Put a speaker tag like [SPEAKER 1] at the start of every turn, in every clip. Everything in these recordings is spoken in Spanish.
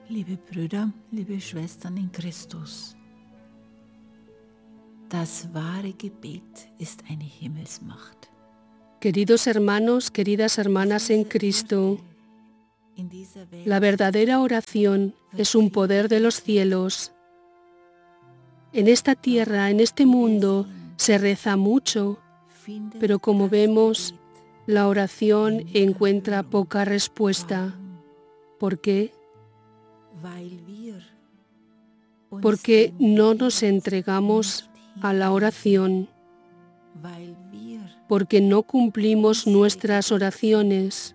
[SPEAKER 1] Liebe Brüder, liebe Schwestern in Christus, das wahre Gebet ist eine Himmelsmacht.
[SPEAKER 2] Queridos hermanos, queridas hermanas en Cristo, la verdadera oración es un poder de los cielos. En esta tierra, en este mundo, se reza mucho, pero como vemos, la oración encuentra poca respuesta. ¿Por qué? Porque no nos entregamos a la oración, porque no cumplimos nuestras oraciones,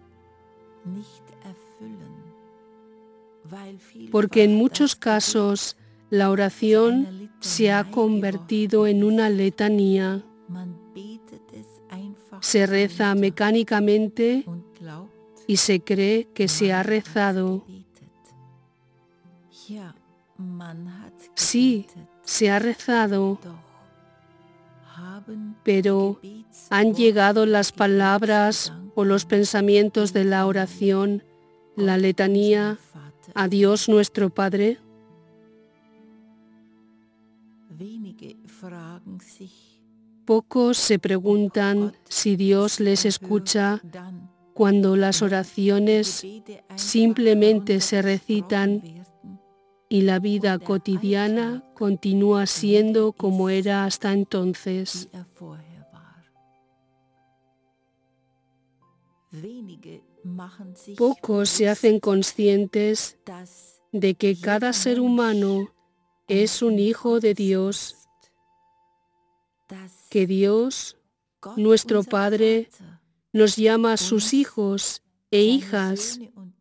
[SPEAKER 2] porque en muchos casos la oración se ha convertido en una letanía. Se reza mecánicamente y se cree que se ha rezado. Sí, se ha rezado, pero ¿han llegado las palabras o los pensamientos de la oración, la letanía, a Dios nuestro Padre? Pocos se preguntan si Dios les escucha cuando las oraciones simplemente se recitan y la vida cotidiana continúa siendo como era hasta entonces. Pocos se hacen conscientes de que cada ser humano es un hijo de Dios, que Dios, nuestro Padre, nos llama sus hijos e hijas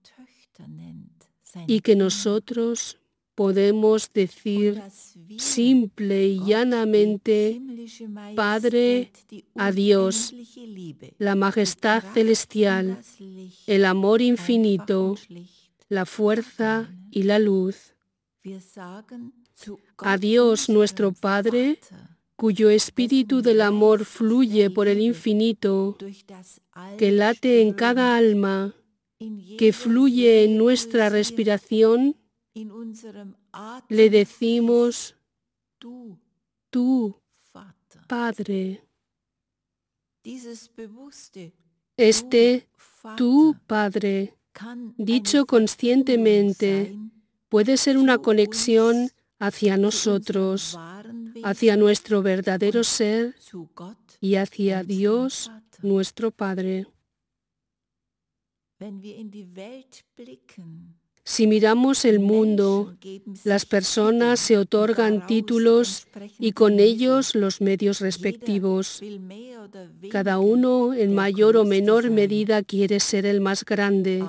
[SPEAKER 2] y que nosotros podemos decir simple y llanamente, Padre, a Dios, la majestad celestial, el amor infinito, la fuerza y la luz. A Dios nuestro Padre, cuyo espíritu del amor fluye por el infinito, que late en cada alma, que fluye en nuestra respiración, le decimos, tú, Padre. Este tú, Padre, dicho conscientemente, puede ser una conexión hacia nosotros, hacia nuestro verdadero ser y hacia Dios, nuestro Padre. Si miramos el mundo, las personas se otorgan títulos y con ellos los medios respectivos. Cada uno, en mayor o menor medida, quiere ser el más grande.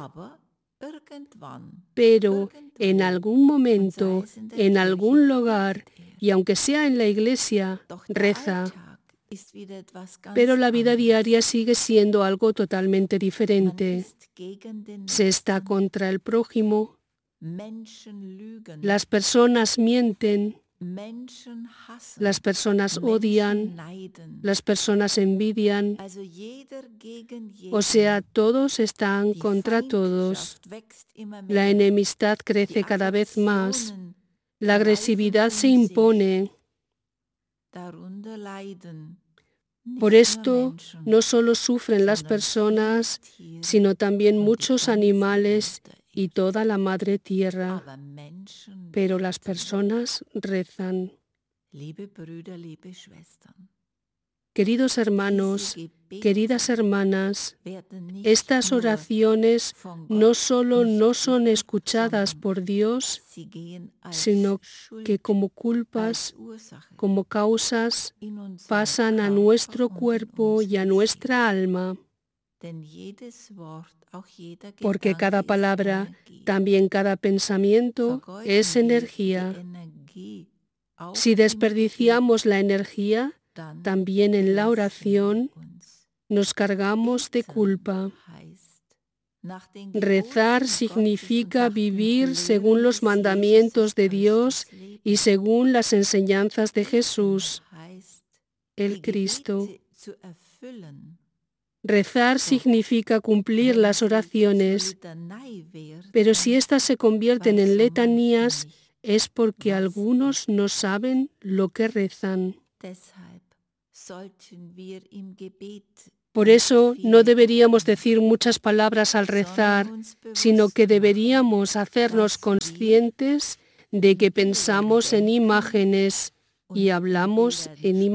[SPEAKER 2] Pero en algún momento, en algún lugar, y aunque sea en la iglesia, reza. Pero la vida diaria sigue siendo algo totalmente diferente. Se está contra el prójimo. Las personas mienten. Las personas odian. Las personas envidian. O sea, todos están contra todos. La enemistad crece cada vez más. La agresividad se impone. Por esto, no solo sufren las personas, sino también muchos animales y toda la madre tierra. Pero las personas rezan. Queridos hermanos, queridas hermanas, estas oraciones no solo no son escuchadas por Dios, sino que como culpas, como causas, pasan a nuestro cuerpo y a nuestra alma. Porque cada palabra, también cada pensamiento, es energía. Si desperdiciamos la energía, también en la oración nos cargamos de culpa. Rezar significa vivir según los mandamientos de Dios y según las enseñanzas de Jesús, el Cristo. Rezar significa cumplir las oraciones, pero si éstas se convierten en letanías, es porque algunos no saben lo que rezan. Por eso no deberíamos decir muchas palabras al rezar, sino que deberíamos hacernos conscientes de que pensamos en imágenes y hablamos en imágenes.